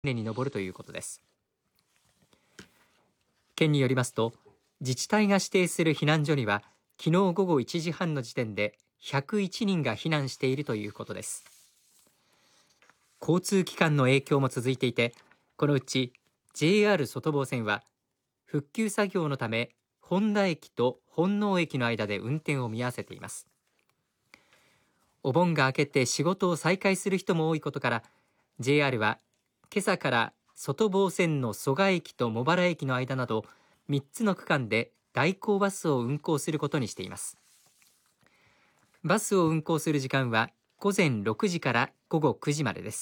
年に上るということです。県によりますと、自治体が指定する避難所には昨日午後1時半の時点で101人が避難しているということです。交通機関の影響も続いていて、このうち JR 外房線は復旧作業のため本田駅と本能駅の間で運転を見合わせています。お盆が明けて仕事を再開する人も多いことから、 JR は今朝から外房線の蘇我駅と茂原駅の間など3つの区間で代行バスを運行することにしています。バスを運行する時間は午前6時から午後9時までです。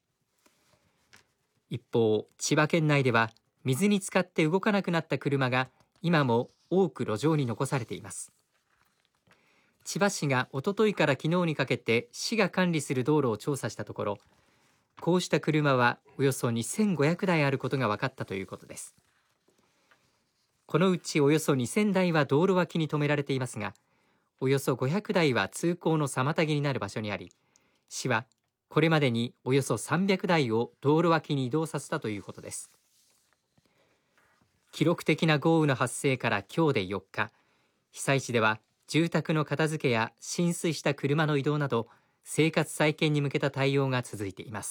一方、千葉県内では水に浸かって動かなくなった車が今も多く路上に残されています。千葉市がおとといから昨日にかけて市が管理する道路を調査したところ、こうした車はおよそ2500台あることが分かったということです。このうちおよそ2000台は道路脇に止められていますが、およそ500台は通行の妨げになる場所にあり、市はこれまでにおよそ300台を道路脇に移動させたということです。記録的な豪雨の発生から今日で4日、被災地では住宅の片付けや浸水した車の移動など生活再建に向けた対応が続いています。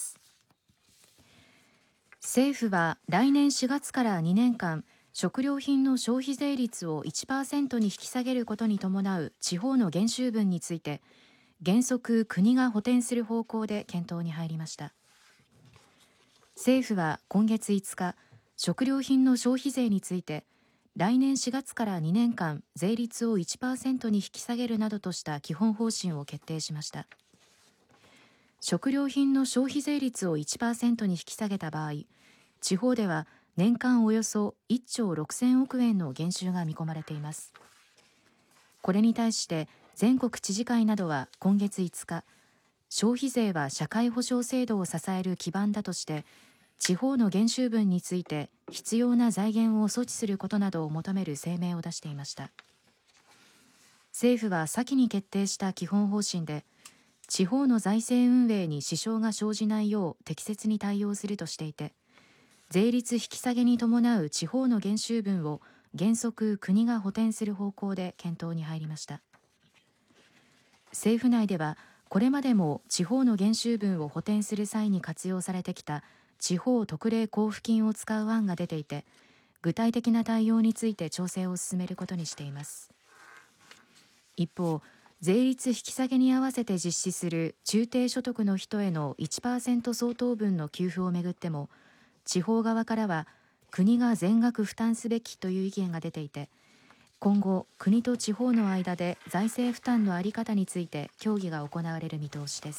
政府は来年4月から2年間、食料品の消費税率を 1% に引き下げることに伴う地方の減収分について、原則国が補填する方向で検討に入りました。政府は今月5日、食料品の消費税について来年4月から2年間税率を 1% に引き下げるなどとした基本方針を決定しました。食料品の消費税率を 1% に引き下げた場合、地方では年間およそ1兆6000億円の減収が見込まれています。これに対して全国知事会などは今月5日、消費税は社会保障制度を支える基盤だとして、地方の減収分について必要な財源を措置することなどを求める声明を出していました。政府は先に決定した基本方針で、地方の財政運営に支障が生じないよう適切に対応するとしていて、税率引き下げに伴う地方の減収分を原則国が補填する方向で検討に入りました。政府内ではこれまでも地方の減収分を補填する際に活用されてきた地方特例交付金を使う案が出ていて、具体的な対応について調整を進めることにしています。一方、税率引き下げに合わせて実施する中低所得の人への 1% 相当分の給付をめぐっても、地方側からは国が全額負担すべきという意見が出ていて、今後国と地方の間で財政負担の在り方について協議が行われる見通しです。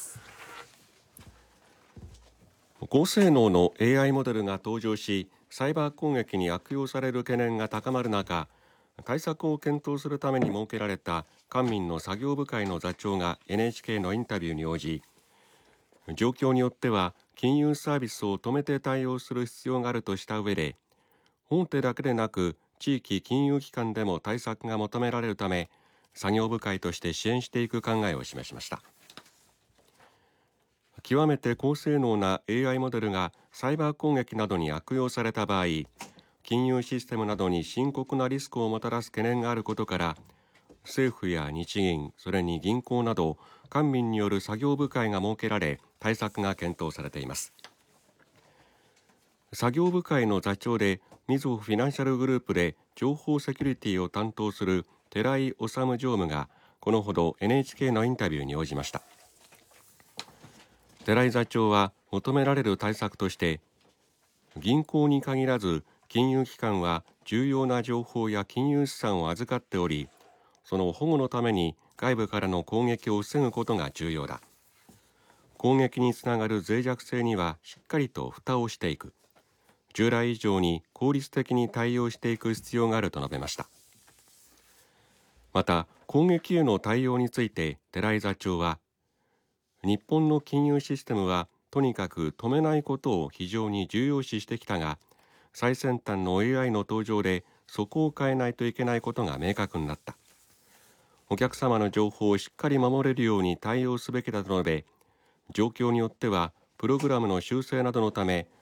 高性能の AI モデルが登場し、サイバー攻撃に悪用される懸念が高まる中、対策を検討するために設けられた官民の作業部会の座長が NHK のインタビューに応じ、状況によっては金融サービスを止めて対応する必要があるとした上で、大手だけでなく地域金融機関でも対策が求められるため、作業部会として支援していく考えを示しました。極めて高性能な AI モデルがサイバー攻撃などに悪用された場合、金融システムなどに深刻なリスクをもたらす懸念があることから、政府や日銀、それに銀行など官民による作業部会が設けられ、対策が検討されています。作業部会の座長でみずほフィナンシャルグループで情報セキュリティを担当する寺井治常務がこのほど NHK のインタビューに応じました。寺井座長は求められる対策として、銀行に限らず金融機関は重要な情報や金融資産を預かっており、その保護のために外部からの攻撃を防ぐことが重要だ。攻撃につながる脆弱性にはしっかりと蓋をしていく。従来以上に効率的に対応していく必要があると述べました。また、攻撃への対応について寺井座長は、日本の金融システムはとにかく止めないことを非常に重要視してきたが、最先端の AI の登場でそこを変えないといけないことが明確になった。お客様の情報をしっかり守れるように対応すべきだと述べ、状況によってはプログラムの修正などのため